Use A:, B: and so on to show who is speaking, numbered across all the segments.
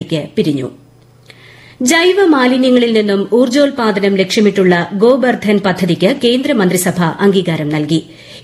A: പദ്ധതിക്ക് പിരിഞ്ഞു. ജൈവ മാലിന്യങ്ങളിൽ നിന്നും ഊർജ്ജോൽപാദനം ലക്ഷ്യമിട്ടുള്ള ഗോബർധൻ പദ്ധതിക്ക് കേന്ദ്രമന്ത്രിസഭ അംഗീകാരം നൽകി.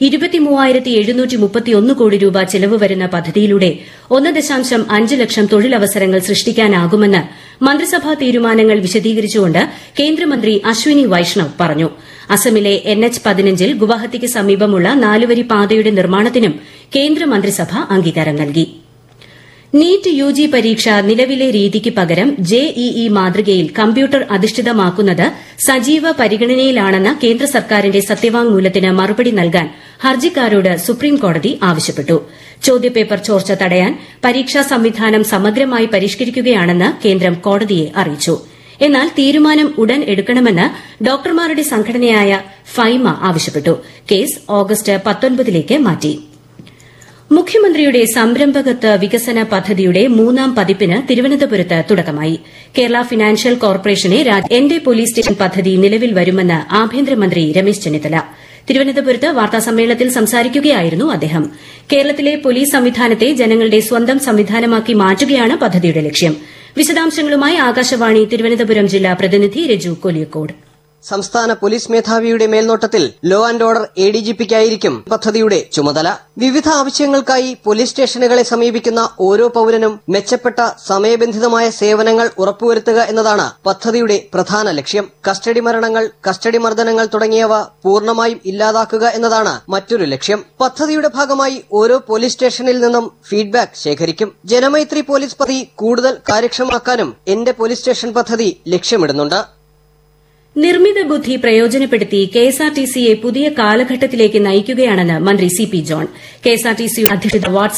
A: 23,731 കോടി രൂപ ചെലവ് വരുന്ന പദ്ധതിയിലൂടെ 1.5 ലക്ഷം തൊഴിലവസരങ്ങൾ സൃഷ്ടിക്കാനാകുമെന്ന് മന്ത്രിസഭാ തീരുമാനങ്ങൾ വിശദീകരിച്ചുകൊണ്ട് കേന്ദ്രമന്ത്രി അശ്വിനി വൈഷ്ണവ് പറഞ്ഞു. അസമിലെ NH-15 ൽ ഗുവാഹത്തിക്ക് സമീപമുള്ള 4-വരി പാതയുടെ നിർമ്മാണത്തിനും കേന്ദ്രമന്ത്രിസഭ അംഗീകാരം നൽകി. നീറ്റ് യുജി പരീക്ഷ നിലവിലെ രീതിക്ക് പകരം JEE മാതൃകയിൽ കമ്പ്യൂട്ടർ അധിഷ്ഠിതമാക്കുന്നത് സജീവ പരിഗണനയിലാണെന്ന കേന്ദ്ര സർക്കാരിന്റെ സത്യവാങ്മൂലത്തിന് മറുപടി നൽകാൻ ഹർജിക്കാരോട് സുപ്രീംകോടതി ആവശ്യപ്പെട്ടു. ചോദ്യപേപ്പർ ചോർച്ച തടയാൻ പരീക്ഷാ സംവിധാനം സമഗ്രമായി പരിഷ്കരിക്കുകയാണെന്ന് കേന്ദ്രം കോടതിയെ അറിയിച്ചു. എന്നാൽ തീരുമാനം ഉടൻ എടുക്കണമെന്ന് ഡോക്ടർമാരുടെ സംഘടനയായ ഫൈമ ആവശ്യപ്പെട്ടു. കേസ് ഓഗസ്റ്റ് 19ലേക്ക് മാറ്റി. മുഖ്യമന്ത്രിയുടെ സംരംഭകത്വ വികസന പദ്ധതിയുടെ 3ാം പതിപ്പിന് തിരുവനന്തപുരത്ത് തുടക്കമായി. കേരള ഫിനാൻഷ്യൽ കോർപ്പറേഷനെ എന്റെ പോലീസ് സ്റ്റേഷൻ പദ്ധതി നിലവിൽ വരുമെന്ന് ആഭ്യന്തരമന്ത്രി രമേശ് ചെന്നിത്തല തിരുവനന്തപുരത്ത് വാർത്താസമ്മേളനത്തിൽ സംസാരിക്കുകയായിരുന്നു അദ്ദേഹം. കേരളത്തിലെ പോലീസ് സംവിധാനത്തെ ജനങ്ങളുടെ സ്വന്തം സംവിധാനമാക്കി മാറ്റുകയാണ് പദ്ധതിയുടെ ലക്ഷ്യം. വിശദാംശങ്ങളുമായി ആകാശവാണി തിരുവനന്തപുരം ജില്ലാ പ്രതിനിധി രജു കൊലിയക്കോട്.
B: സംസ്ഥാന പോലീസ് മേധാവിയുടെ മേൽനോട്ടത്തിൽ ലോ ആൻഡ് ഓർഡർ ADGPക്കായിരിക്കും പദ്ധതിയുടെ ചുമതല. വിവിധ ആവശ്യങ്ങൾക്കായി പോലീസ് സ്റ്റേഷനുകളെ സമീപിക്കുന്ന ഓരോ പൌരനും മെച്ചപ്പെട്ട സമയബന്ധിതമായ സേവനങ്ങൾ ഉറപ്പുവരുത്തുക എന്നതാണ് പദ്ധതിയുടെ പ്രധാന ലക്ഷ്യം. കസ്റ്റഡി മരണങ്ങൾ, കസ്റ്റഡി മർദ്ദനങ്ങൾ തുടങ്ങിയവ പൂർണ്ണമായും ഇല്ലാതാക്കുക എന്നതാണ് മറ്റൊരു ലക്ഷ്യം. പദ്ധതിയുടെ ഭാഗമായി ഓരോ പോലീസ് സ്റ്റേഷനിൽ നിന്നും ഫീഡ്ബാക്ക് ശേഖരിക്കും. ജനമൈത്രി പോലീസ് പദ്ധതി കൂടുതൽ കാര്യക്ഷമമാക്കാനും എന്റെ പോലീസ് സ്റ്റേഷൻ പദ്ധതി ലക്ഷ്യമിടുന്നുണ്ട്.
A: നിർമ്മിത ബുദ്ധി പ്രയോജനപ്പെടുത്തി KSRTCയെ പുതിയ കാലഘട്ടത്തിലേക്ക് നയിക്കുകയാണെന്ന് മന്ത്രി CP ജോൺ. KSRTCയുടെ അധിഷ്ഠിത